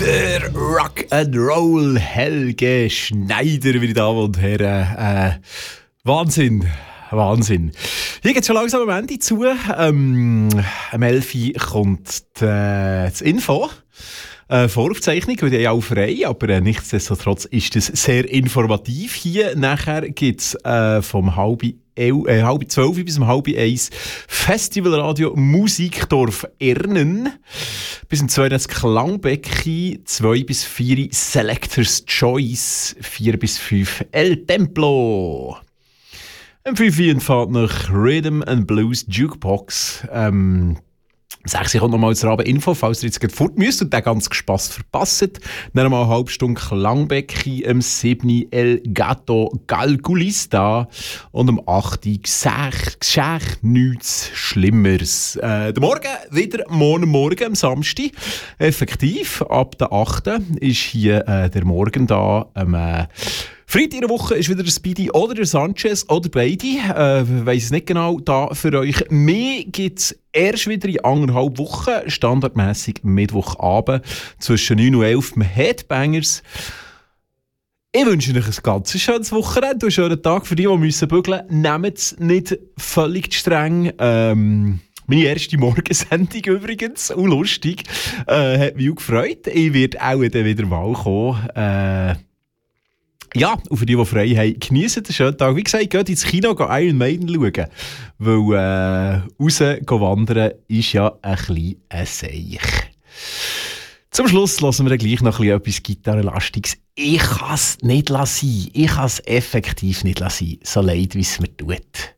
Der Rock'n'Roll Helge Schneider, meine Damen und Herren. Wahnsinn. Hier geht es schon langsam am Ende zu. Am 11 Uhr kommt das Info. Voraufzeichnung, weil die ja auch frei, aber nichtsdestotrotz ist es sehr informativ. Hier nachher gibt es vom halb 12 bis um halb 1 Festivalradio Musikdorf Ernen. Bis um 2 Klangbecken, 2 bis 4 Selectors Choice, 4 bis 5 El Templo. Am 5 Uhr entfällt nach Rhythm and Blues Jukebox. 6 Uhr kommt nochmal zur Abendinfo, falls ihr jetzt gerade fort müsst und den ganzen Spass verpasst. Dann nochmal eine halbe Stunde Klangbecken, am 7 El Gato Galgulista und am 8 Geschächt nichts Schlimmeres. Der Morgen wieder morgen am Samstag. Effektiv, ab der 8. ist hier der Morgen da. Freitag in der Woche ist wieder der Speedy oder der Sanchez oder beide. Weiss es nicht genau da für euch. Mehr gibt es erst wieder in 1,5 Wochen. Standardmässig Mittwochabend zwischen 9 und 11 mit Headbangers. Ich wünsche euch ein ganz schönes Wochenende und einen schönen Tag für die bügeln müssen. Nehmt es nicht völlig streng. Meine erste Morgensendung übrigens, auch lustig. Hat mich auch gefreut. Ich werde auch dann wieder mal kommen. Ja, und für die frei haben, geniessen den schönen Tag. Wie gesagt, geht ins Kino, geht Iron Maiden schauen. Weil raus wandern ist ja ein bisschen ein Seich. Zum Schluss hören wir dann gleich noch etwas Gitarrenlastiges. Ich kann es nicht lassen. Ich kann es effektiv nicht lassen. So leid, wie es mir tut.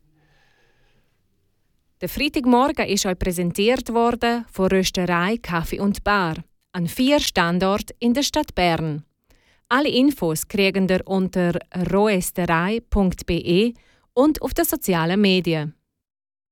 Der Freitagmorgen ist euch präsentiert worden von Rösterei, Kaffee und Bar an 4 Standorten in der Stadt Bern. Alle Infos kriegen ihr unter roesterei.be und auf den sozialen Medien.